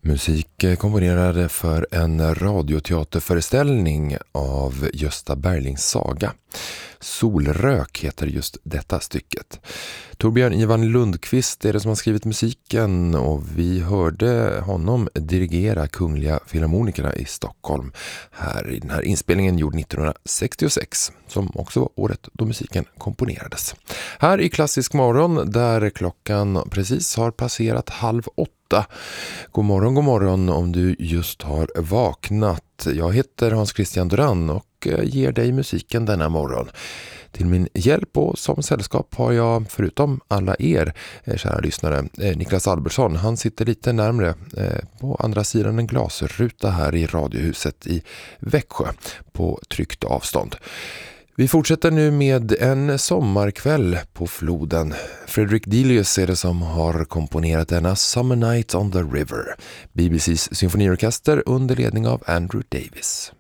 Musik komponerad för en radioteaterföreställning av Gösta Berlings saga. Solrök heter just detta stycket. Torbjörn Ivan Lundqvist är det som har skrivit musiken och vi hörde honom dirigera Kungliga Filharmonikerna i Stockholm här i den här inspelningen gjord 1966 som också var året då musiken komponerades. Här i Klassisk morgon där klockan precis har passerat 7:30. God morgon om du just har vaknat. Jag heter Hans Christian Duran och ger dig musiken denna morgon. Till min hjälp och som sällskap har jag förutom alla er kära lyssnare Niklas Albertsson. Han sitter lite närmare på andra sidan en glasruta här i Radiohuset i Växjö på tryckt avstånd. Vi fortsätter nu med en sommarkväll på floden. Frederick Delius är det som har komponerat denna Summer Night on the River. BBC:s symfoniorkester under ledning av Andrew Davis.